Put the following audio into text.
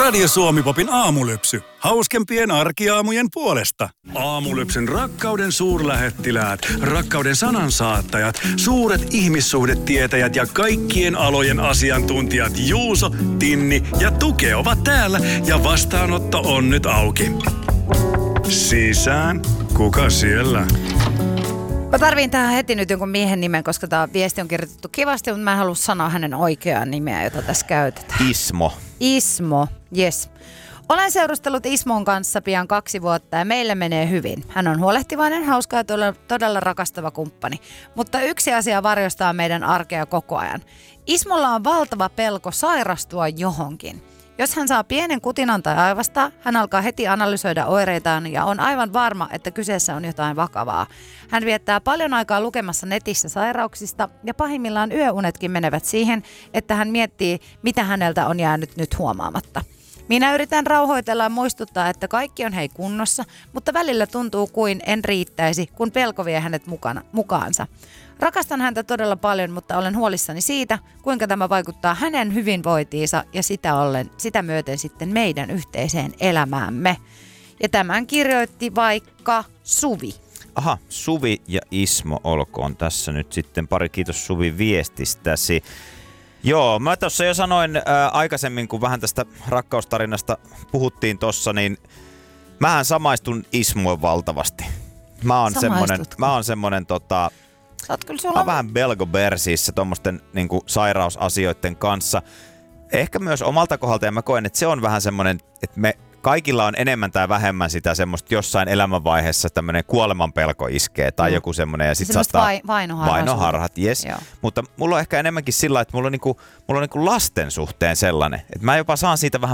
Radio Suomi-popin aamulypsy. Hauskempien arkiaamujen puolesta. Aamulypsyn rakkauden suurlähettiläät, rakkauden sanansaattajat, suuret ihmissuhdetietäjät ja kaikkien alojen asiantuntijat Juuso, Tinni ja Tuke ovat täällä ja vastaanotto on nyt auki. Sisään. Kuka siellä? Mä tarviin tähän heti nyt jonkun miehen nimen, koska tämä viesti on kirjoitettu kivasti, mutta mä en halua sanoa hänen oikeaa nimeä, jota tässä käytetään. Ismo, yes. Olen seurustellut Ismon kanssa pian 2 vuotta ja meille menee hyvin. Hän on huolehtivainen, hauska ja todella rakastava kumppani. Mutta yksi asia varjostaa meidän arkea koko ajan. Ismolla on valtava pelko sairastua johonkin. Jos hän saa pienen kutinan tai aivasta, hän alkaa heti analysoida oireitaan ja on aivan varma, että kyseessä on jotain vakavaa. Hän viettää paljon aikaa lukemassa netissä sairauksista ja pahimmillaan yöunetkin menevät siihen, että hän miettii, mitä häneltä on jäänyt nyt huomaamatta. Minä yritän rauhoitella ja muistuttaa, että kaikki on hei kunnossa, mutta välillä tuntuu kuin en riittäisi, kun pelko vie hänet mukaansa. Rakastan häntä todella paljon, mutta olen huolissani siitä, kuinka tämä vaikuttaa hänen hyvinvointiinsa ja sitä myöten sitten meidän yhteiseen elämäämme. Ja tämän kirjoitti vaikka Suvi. Aha, Suvi ja Ismo olkoon tässä nyt sitten pari. Kiitos Suvi viestistäsi. Joo, mä tuossa jo sanoin aikaisemmin, kun vähän tästä rakkaustarinasta puhuttiin tossa, niin mähän samaistun Ismoon valtavasti. Mä oon semmonen mä oon vähän belgobersiissä tommosten niinku sairausasioiden kanssa. Ehkä myös omalta kohdalta, ja mä koen, että se on vähän semmonen, että me kaikilla on enemmän tai vähemmän sitä semmoista jossain elämänvaiheessa tämmönen kuolemanpelko iskee tai joku semmonen, ja sit saattaa vainoharhat, yes. Mutta mulla on ehkä enemmänkin sillä, että mulla on niinku lasten suhteen sellainen, että mä jopa saan siitä vähän